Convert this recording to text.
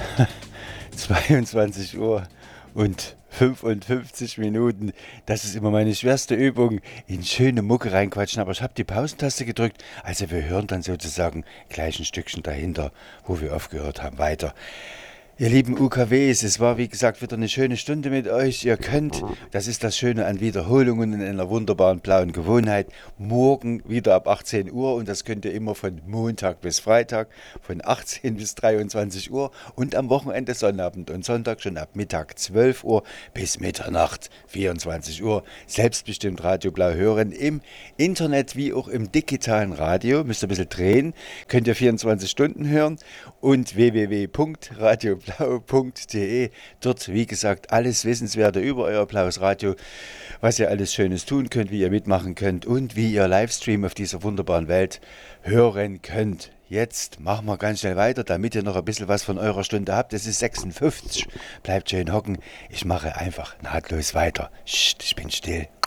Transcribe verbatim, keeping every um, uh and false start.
zweiundzwanzig Uhr und fünfundfünfzig Minuten. Das ist immer meine schwerste Übung, in schöne Mucke reinquatschen. Aber ich habe die Pausentaste gedrückt. Also wir hören dann sozusagen gleich ein Stückchen dahinter, wo wir aufgehört haben, weiter. Ihr lieben U K Ws, es war wie gesagt wieder eine schöne Stunde mit euch. Ihr könnt, das ist das Schöne an Wiederholungen in einer wunderbaren blauen Gewohnheit, morgen wieder ab achtzehn Uhr und das könnt ihr immer von Montag bis Freitag, von achtzehn bis dreiundzwanzig Uhr und am Wochenende Sonnabend und Sonntag schon ab Mittag zwölf Uhr bis Mitternacht vierundzwanzig Uhr. Selbstbestimmt Radio Blau hören im Internet wie auch im digitalen Radio. Müsst ihr ein bisschen drehen, könnt ihr vierundzwanzig Stunden hören und w w w punkt radio blau punkt de. Dort, wie gesagt, alles Wissenswerte über euer blaues Radio, was ihr alles Schönes tun könnt, wie ihr mitmachen könnt und wie ihr Livestream auf dieser wunderbaren Welt hören könnt. Jetzt machen wir ganz schnell weiter, damit ihr noch ein bisschen was von eurer Stunde habt. Es ist sechsundfünfzig. Bleibt schön hocken. Ich mache einfach nahtlos weiter. Psst, ich bin still.